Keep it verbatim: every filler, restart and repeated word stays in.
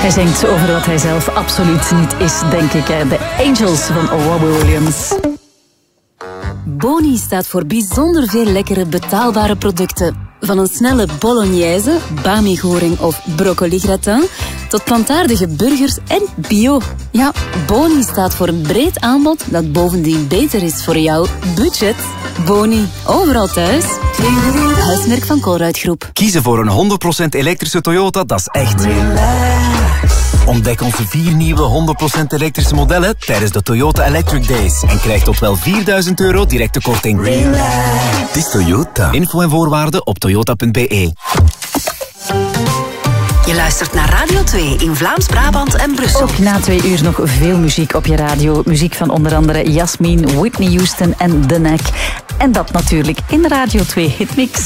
Hij zingt over wat hij zelf absoluut niet is, denk ik. De Angels van Robbie Williams. Boni staat voor bijzonder veel lekkere betaalbare producten. Van een snelle bolognese, bami-goring of broccoli-gratin, tot plantaardige burgers en bio. Ja, Boni staat voor een breed aanbod dat bovendien beter is voor jouw budget. Boni, overal thuis. Huismerk van Colruyt-groep. Kiezen voor een honderd procent elektrische Toyota, dat is echt relax. Ontdek onze vier nieuwe honderd procent elektrische modellen tijdens de Toyota Electric Days. En krijg tot wel vierduizend euro directe korting. Relax. Het is Toyota. Info en voorwaarden op toyota punt b e. Je luistert naar Radio twee in Vlaams-Brabant en Brussel. Ook na twee uur nog veel muziek op je radio. Muziek van onder andere Jasmin, Whitney Houston en The Knack. En dat natuurlijk in de Radio twee Hitmix.